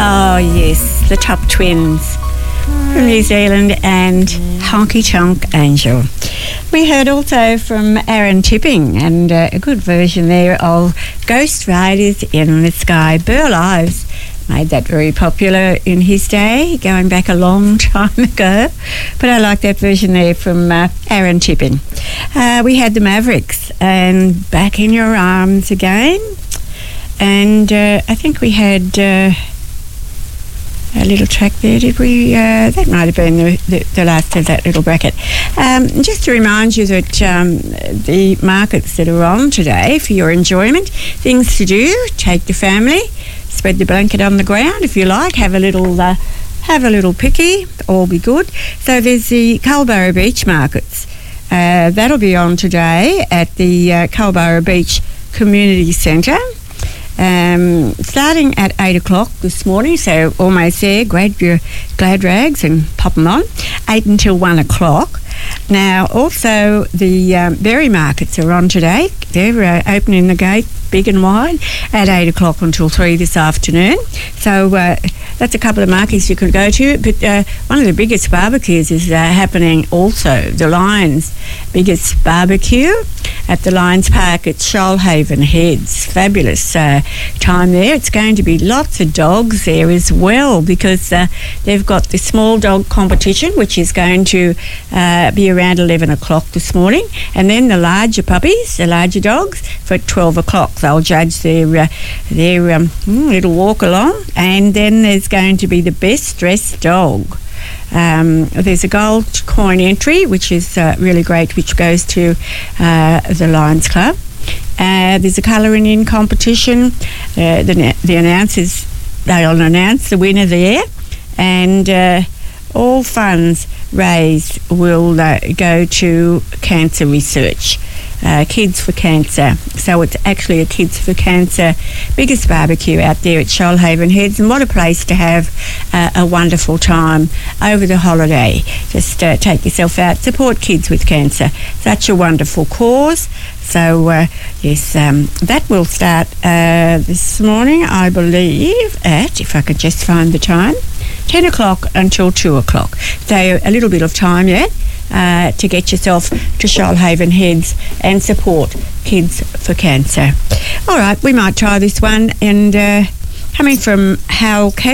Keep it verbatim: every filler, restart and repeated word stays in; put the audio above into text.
Oh, yes, the Top Twins from New Zealand and Honky Tonk Angel. We heard also from Aaron Tipping and uh, a good version there of Ghost Riders in the Sky. Burl Ives made that very popular in his day, going back a long time ago. But I like that version there from uh, Aaron Tipping. Uh, we had the Mavericks and Back in Your Arms again. And uh, I think we had uh, a little track there, did we? Uh, that might have been the, the, the last of that little bracket. Um, just to remind you that um, the markets that are on today for your enjoyment, things to do, take the family, spread the blanket on the ground if you like, have a little uh, have a little picky, all be good. So there's the Culburra Beach markets. Uh, that'll be on today at the uh, Culburra Beach Community Centre. Um, starting at eight o'clock this morning, so almost there. Grab your glad rags and pop them on. eight until one o'clock. Now, also the um, berry markets are on today. They're uh, opening the gate big and wide at eight o'clock until three this afternoon. So uh, that's a couple of markets you could go to. But uh, one of the biggest barbecues is uh, happening also. The Lions' biggest barbecue at the Lions Park at Shoalhaven Heads. Fabulous uh, time there. It's going to be lots of dogs there as well, because uh, they've got the small dog competition, which is going to uh, be around eleven o'clock this morning, and then the larger puppies, the larger dogs, for twelve o'clock. They'll judge their uh, their um, little walk along, and then there's going to be the best dressed dog. Um, there's a gold coin entry, which is uh, really great, which goes to uh, the Lions Club. Uh, there's a colouring in competition. Uh, the, the announcers, they'll announce the winner there, and uh, all funds raised will uh, go to cancer research. Uh, Kids for Cancer. So it's actually a Kids for Cancer biggest barbecue out there at Shoalhaven Heads, and what a place to have uh, a wonderful time over the holiday. Just uh, take yourself out, support kids with cancer. Such a wonderful cause. So uh, yes, um, that will start uh, this morning, I believe, at, if I could just find the time, ten o'clock until two o'clock. So a little bit of time yet. Uh, to get yourself to Shoalhaven Heads and support Kids for Cancer. All right, we might try this one. And uh, coming from Hal K.